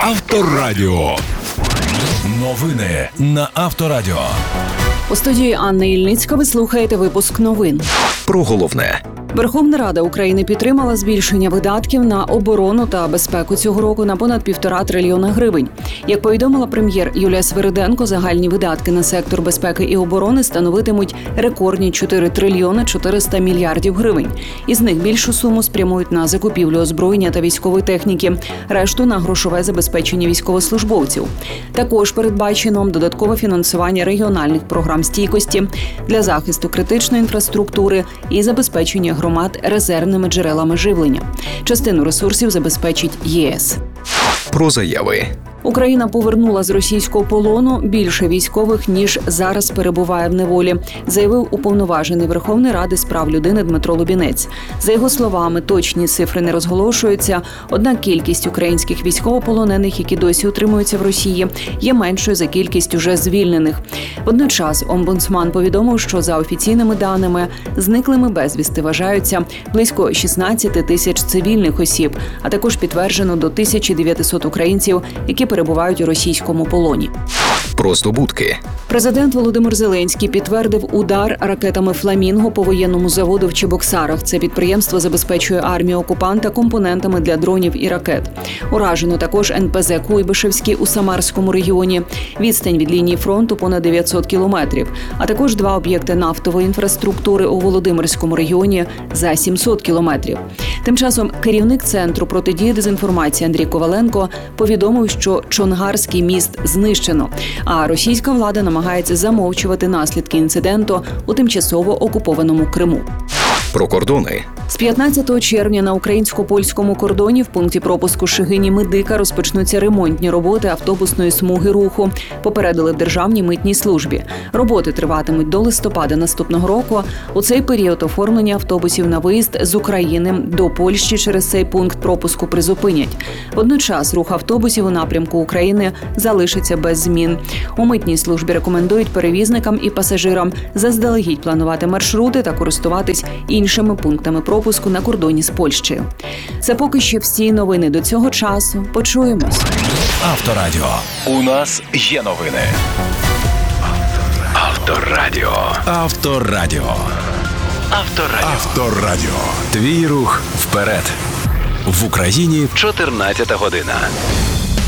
Авторадіо. Новини на Авторадіо. У студії Анна Ільницька ви слухаєте випуск новин. Про головне. Верховна Рада України підтримала збільшення видатків на оборону та безпеку цього року на понад 1,5 трильйона гривень. Як повідомила прем'єр Юлія Свириденко, загальні видатки на сектор безпеки і оборони становитимуть рекордні 4 трильйона 400 мільярдів гривень. Із них більшу суму спрямують на закупівлю озброєння та військової техніки, решту – на грошове забезпечення військовослужбовців. Також передбачено додаткове фінансування регіональних програм стійкості для захисту критичної інфраструктури і забезпечення громад резервними джерелами живлення. Частину ресурсів забезпечить ЄС. Про заяви. Україна повернула з російського полону більше військових, ніж зараз перебуває в неволі, заявив уповноважений Верховної Ради з прав людини Дмитро Лубінець. За його словами, точні цифри не розголошуються, однак кількість українських військовополонених, які досі утримуються в Росії, є меншою за кількість уже звільнених. Водночас омбудсман повідомив, що за офіційними даними зниклими безвісти вважаються близько 16 тисяч цивільних осіб, а також підтверджено до 1900 українців, які перебувають у російському полоні. Про здобутки. Президент Володимир Зеленський підтвердив удар ракетами «Фламінго» по воєнному заводу в Чебоксарах. Це підприємство забезпечує армію окупанта компонентами для дронів і ракет. Уражено також НПЗ «Куйбишевський» у Самарському регіоні. Відстань від лінії фронту понад 900 кілометрів. А також 2 об'єкти нафтової інфраструктури у Володимирському регіоні за 700 кілометрів. Тим часом керівник Центру протидії дезінформації Андрій Коваленко повідомив, що Чонгарський міст знищено, а російська влада намагається замовчувати наслідки інциденту у тимчасово окупованому Криму. Про кордони. З 15 червня на українсько-польському кордоні в пункті пропуску Шигині-Медика розпочнуться ремонтні роботи автобусної смуги руху, попередили в Державній митній службі. Роботи триватимуть до листопада наступного року. У цей період оформлення автобусів на виїзд з України до Польщі через цей пункт пропуску призупинять. Водночас рух автобусів у напрямку України залишиться без змін. У митній службі рекомендують перевізникам і пасажирам заздалегідь планувати маршрути та користуватись іншими пунктами пропуску на кордоні з Польщею. Це поки що всі новини до цього часу. Почуємось. Авторадіо. У нас є новини. Авторадіо. Авторадіо. Авторадіо. Авторадіо. Твій рух вперед. В Україні 14 година.